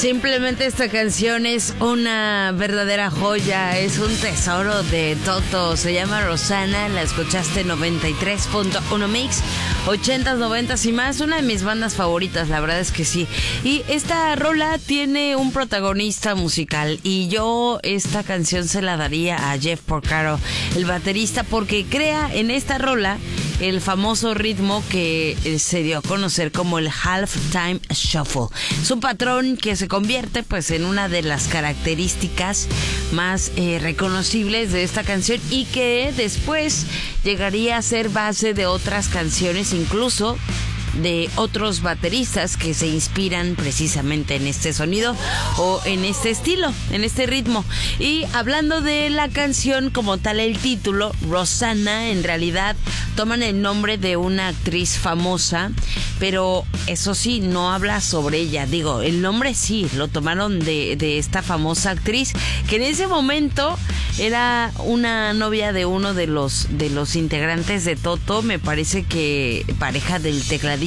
Simplemente esta canción es una verdadera joya, es un tesoro de Toto. Se llama Rosanna, la escuchaste en 93.1 Mix, 80s, 90s y más. Una de mis bandas favoritas, la verdad es que sí. Y esta rola tiene un protagonista musical y yo esta canción se la daría a Jeff Porcaro, el baterista, porque crea en esta rola el famoso ritmo que se dio a conocer como el Halftime Shuffle. Es un patrón que se convierte pues en una de las características más reconocibles de esta canción y que después llegaría a ser base de otras canciones, incluso de otros bateristas que se inspiran precisamente en este sonido o en este estilo, en este ritmo. Y hablando de la canción como tal, el título, Rosanna, en realidad toman el nombre de una actriz famosa, pero eso sí, no habla sobre ella. Digo, el nombre sí, lo tomaron de esta famosa actriz, que en ese momento era una novia de uno de los integrantes de Toto, me parece que pareja del tecladista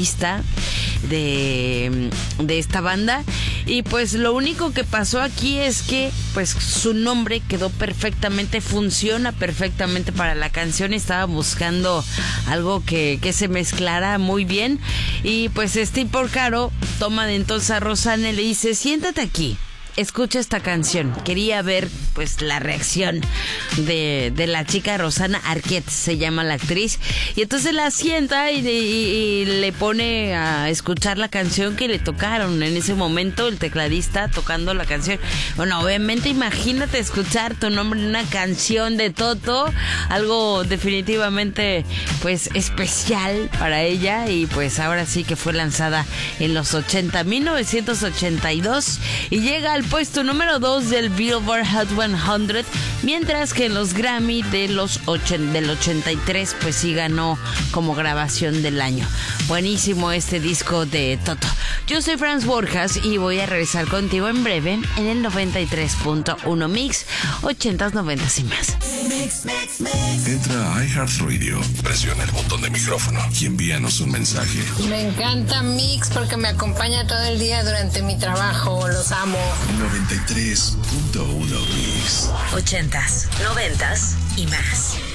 de esta banda. Y pues lo único que pasó aquí es que pues su nombre quedó perfectamente, funciona perfectamente para la canción. Estaba buscando algo que se mezclara muy bien y pues Steve Porcaro toma de entonces a Rosanna y le dice: siéntate aquí, escucha esta canción. Quería ver pues la reacción de la chica. Rosanna Arquette se llama la actriz, y entonces la sienta y le pone a escuchar la canción que le tocaron en ese momento, el tecladista tocando la canción. Bueno, obviamente imagínate escuchar tu nombre en una canción de Toto, algo definitivamente pues especial para ella. Y pues ahora sí que fue lanzada en los 1982 y llega al puesto número 2 del Billboard Hot 100, mientras que en los Grammy del 83 pues sí ganó como grabación del año. Buenísimo este disco de Toto. Yo soy Franz Borjas y voy a regresar contigo en breve en el 93.1 Mix, 80s, 90s y más. Entra a iHeartRadio, presiona el botón de micrófono y envíanos un mensaje. Me encanta Mix porque me acompaña todo el día durante mi trabajo. Los amo. 93.1 Mix. 80s, 90s y más.